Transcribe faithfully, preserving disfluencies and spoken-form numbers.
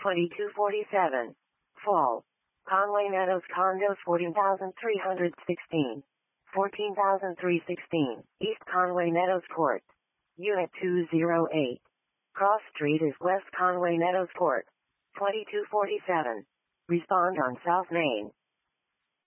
twenty-two forty-seven. Fall. Conway Meadows Condos fourteen thousand three hundred sixteen. fourteen thousand three hundred sixteen. East Conway Meadows Court. Unit two oh eight. Cross Street is West Conway Meadows Court. twenty-two forty-seven. Respond on South Main.